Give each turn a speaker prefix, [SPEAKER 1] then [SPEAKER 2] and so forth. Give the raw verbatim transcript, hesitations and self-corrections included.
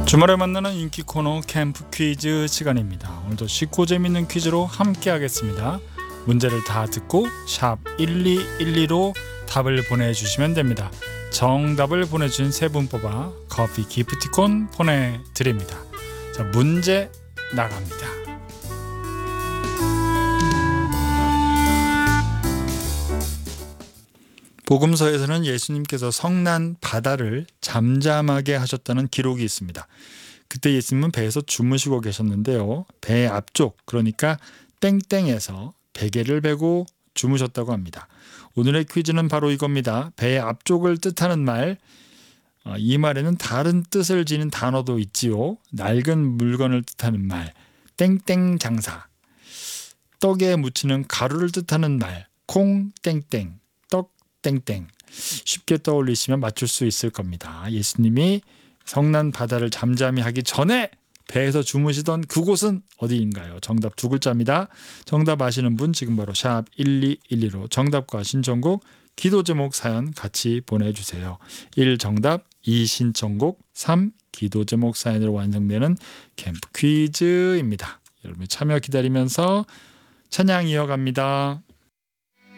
[SPEAKER 1] 주말에 만나는 인기 코너 캠프 퀴즈 시간입니다. 오늘도 쉽고 재밌는 퀴즈로 함께 하겠습니다. 문제를 다 듣고 샵 일이일이로 답을 보내주시면 됩니다. 정답을 보내주신 세 분 뽑아 커피 기프티콘 보내드립니다. 자, 문제 나갑니다. 복음서에서는 예수님께서 성난 바다를 잠잠하게 하셨다는 기록이 있습니다. 그때 예수님은 배에서 주무시고 계셨는데요. 배 앞쪽, 그러니까 땡땡에서 베개를 베고 주무셨다고 합니다. 오늘의 퀴즈는 바로 이겁니다. 배 앞쪽을 뜻하는 말, 이 말에는 다른 뜻을 지닌 단어도 있지요. 낡은 물건을 뜻하는 말, 땡땡 장사. 떡에 묻히는 가루를 뜻하는 말, 콩 땡땡, 떡 땡땡. 쉽게 떠올리시면 맞출 수 있을 겁니다. 예수님이 성난 바다를 잠잠히 하기 전에 배에서 주무시던 그곳은 어디인가요? 정답 두 글자입니다. 정답 아시는 분 지금 바로 샵 일이일이로 정답과 신청곡, 기도 제목 사연 같이 보내주세요. 일 정답, 이 신청곡, 삼 기도 제목 사연으로 완성되는 캠프 퀴즈입니다. 여러분의 참여 기다리면서 찬양 이어갑니다.